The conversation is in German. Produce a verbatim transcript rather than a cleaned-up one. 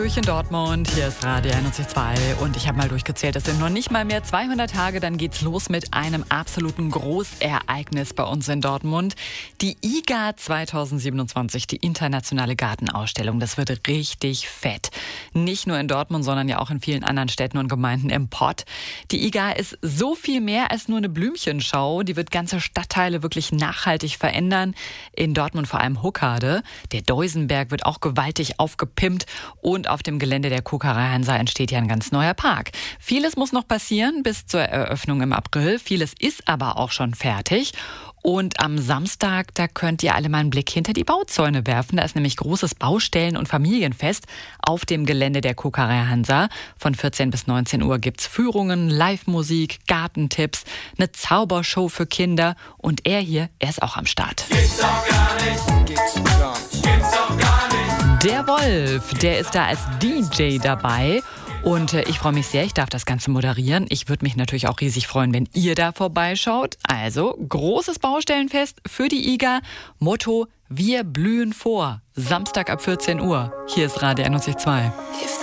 Hallöchen Dortmund, hier ist Radio einundneunzig Komma zwei und ich habe mal durchgezählt, es sind noch nicht mal mehr zweihundert Tage, dann geht's los mit einem absoluten Großereignis bei uns in Dortmund. Die I G A zweitausendsiebenundzwanzig, die internationale Gartenausstellung, das wird richtig fett. Nicht nur in Dortmund, sondern ja auch in vielen anderen Städten und Gemeinden im Pott. Die I G A ist so viel mehr als nur eine Blümchenschau, die wird ganze Stadtteile wirklich nachhaltig verändern. In Dortmund vor allem Huckade. Der Deusenberg wird auch gewaltig aufgepimpt und auf dem Gelände der Kokerei Hansa entsteht ja ein ganz neuer Park. Vieles muss noch passieren bis zur Eröffnung im April. Vieles ist aber auch schon fertig. Und am Samstag, da könnt ihr alle mal einen Blick hinter die Bauzäune werfen. Da ist nämlich großes Baustellen- und Familienfest auf dem Gelände der Kokerei Hansa. Von vierzehn bis neunzehn Uhr gibt's Führungen, Live-Musik, Gartentipps, eine Zaubershow für Kinder. Und er hier, er ist auch am Start. Geht's doch gar nicht. Geht's gar nicht. Geht's doch gar nicht. Der Wolf, der ist da als D J dabei. Und äh, ich freue mich sehr, ich darf das Ganze moderieren. Ich würde mich natürlich auch riesig freuen, wenn ihr da vorbeischaut. Also, großes Baustellenfest für die I G A. Motto, wir blühen vor. Samstag ab vierzehn Uhr. Hier ist Radio einundneunzig Komma zwei.